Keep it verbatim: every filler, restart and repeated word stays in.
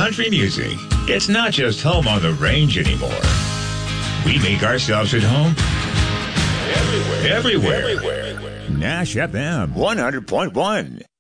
country music. It's not just home on the range anymore. We make ourselves at home everywhere. Everywhere. Everywhere. Nash F M one hundred point one.